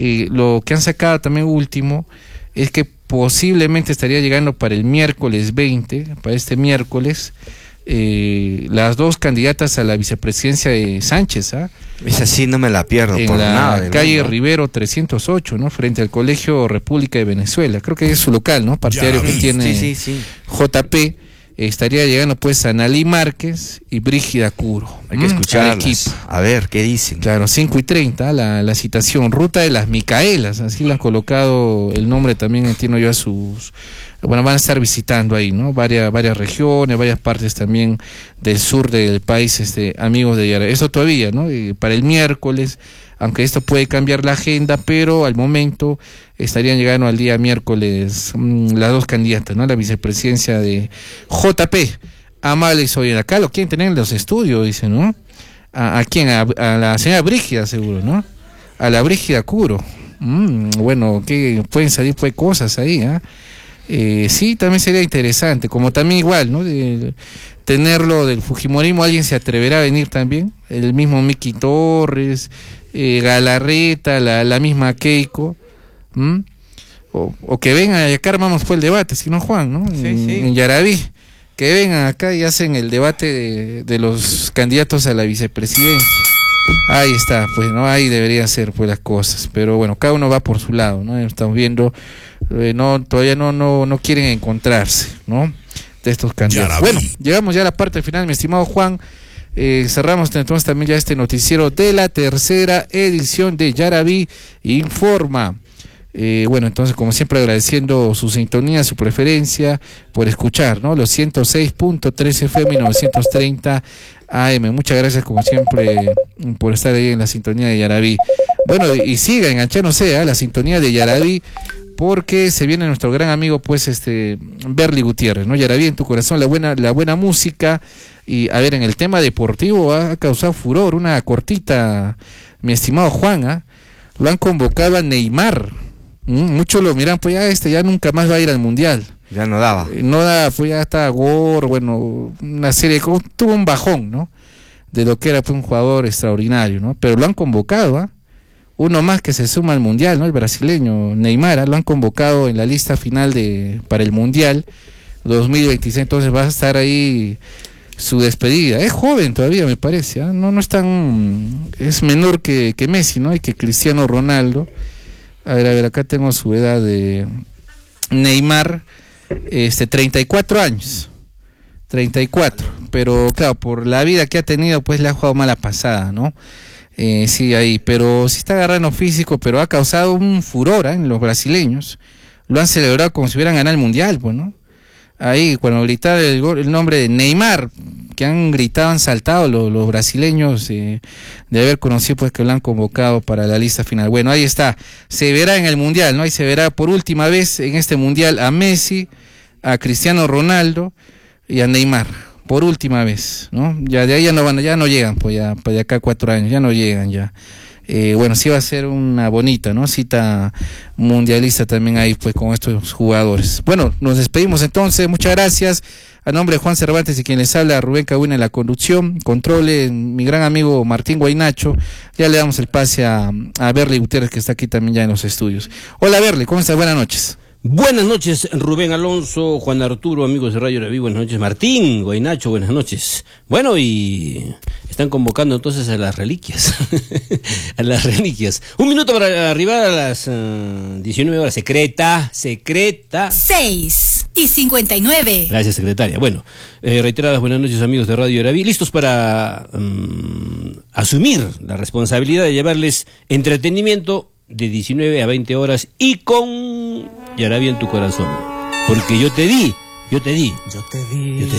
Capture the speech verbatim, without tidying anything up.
eh, lo que han sacado también último es que posiblemente estaría llegando para el miércoles veinte, para este miércoles, eh, las dos candidatas a la vicepresidencia de Sánchez, ¿ah? Esa sí no me la pierdo en por la nada. calle mundo. Rivero trescientos ocho, ¿no? Frente al Colegio República de Venezuela. Creo que es su local, ¿no? Partidario que tiene sí, sí, sí. J P. Estaría llegando pues Analí Márquez y Brígida Curo. Hay que mm, escucharlas. A ver, ¿qué dicen? Claro, cinco y treinta, la, la citación. Ruta de las Micaelas, así le han colocado el nombre también, entiendo yo, a sus... Bueno, van a estar visitando ahí, ¿no? Varias, varias regiones, varias partes también del sur del país, este, amigos de Yara. Eso todavía, ¿no? Y para el miércoles, aunque esto puede cambiar la agenda, pero al momento estarían llegando al día miércoles mmm, las dos candidatas, ¿no? La vicepresidencia de J P, Amable Soy. Acá lo quieren tener en los estudios, dice, ¿no? ¿A, a quién? A, a la señora Brígida, seguro, ¿no? A la Brígida Curo. Mm, bueno, que pueden salir pues cosas ahí, ¿ah? ¿eh? Eh, sí, también sería interesante, como también igual, ¿no? De tenerlo del Fujimorismo, alguien se atreverá a venir también, el mismo Miki Torres, eh, Galarreta, la, la misma Keiko, ¿m? o, o que vengan, acá armamos pues el debate, si no Juan, ¿no? Sí, en, sí. en Yaraví, que vengan acá y hacen el debate de, de los candidatos a la vicepresidencia. Ahí está, pues, ¿no? Ahí debería ser pues las cosas, pero bueno, cada uno va por su lado, ¿no? Estamos viendo, eh, no, todavía no, no, no quieren encontrarse, ¿no? De estos candidatos. Bueno, llegamos ya a la parte final, mi estimado Juan, eh, cerramos entonces también ya este noticiero de la tercera edición de Yaraví Informa. Eh, bueno, entonces como siempre agradeciendo su sintonía, su preferencia por escuchar, ¿no? Los ciento seis punto tres F M y novecientos treinta A M. Muchas gracias como siempre por estar ahí en la sintonía de Yaraví. Bueno, y, y siga enganchándose a ¿eh? la sintonía de Yaraví, porque se viene nuestro gran amigo pues este Berly Gutiérrez, ¿no? Yaraví en tu corazón, la buena, la buena música. Y a ver, en el tema deportivo ha causado furor una cortita, mi estimado Juan, ¿eh? Lo han convocado a Neymar. Mm, muchos lo miran, pues ya este ya nunca más va a ir al mundial. Ya no daba. Eh, no da, pues ya está Gore, bueno, una serie, de, tuvo un bajón, ¿no? De lo que era pues, un jugador extraordinario, ¿no? Pero lo han convocado, ¿ah? ¿eh? Uno más que se suma al mundial, ¿no? El brasileño Neymar, ¿eh? Lo han convocado en la lista final de para el mundial dos mil veintiséis, entonces va a estar ahí su despedida. Es joven todavía, me parece, ¿eh? No, no es tan, es menor que, que Messi, ¿no? Y que Cristiano Ronaldo. A ver, a ver, acá tengo su edad de Neymar, este, treinta y cuatro años, treinta y cuatro, pero claro, por la vida que ha tenido, pues le ha jugado mala pasada, ¿no? Eh, sí, ahí, pero sí está agarrando físico, pero ha causado un furor, ¿eh? En los brasileños, lo han celebrado como si hubieran ganado el mundial, pues, ¿no? Ahí, cuando gritaron el, el nombre de Neymar, que han gritado, han saltado los, los brasileños eh, de haber conocido pues que lo han convocado para la lista final. Bueno, ahí está, se verá en el mundial, ¿no? Ahí se verá por última vez en este mundial a Messi, a Cristiano Ronaldo y a Neymar, por última vez, ¿no? Ya de ahí ya no van, ya no llegan, pues ya para acá cuatro años, ya no llegan ya. Eh, bueno, sí va a ser una bonita, ¿no? Cita mundialista también ahí, pues, con estos jugadores. Bueno, nos despedimos entonces, muchas gracias. A nombre de Juan Cervantes y quien les habla, Rubén Cahuina en la conducción, controle, mi gran amigo Martín Guaynacho. Ya le damos el pase a, a Berly Gutiérrez, que está aquí también ya en los estudios. Hola Berly, ¿cómo estás? Buenas noches. Buenas noches, Rubén Alonso, Juan Arturo, amigos de Radio Yaraví, buenas noches, Martín, Guaynacho, buenas noches. Bueno, y están convocando entonces a las reliquias, a las reliquias. Un minuto para arribar a las uh, diecinueve horas, secreta, secreta. seis y cincuenta y nueve. Gracias, secretaria. Bueno, eh, reiteradas buenas noches, amigos de Radio Yaraví, listos para um, asumir la responsabilidad de llevarles entretenimiento de diecinueve a veinte horas y con Yaraví en tu corazón. Porque yo te di, yo te di, Yo te di. Yo te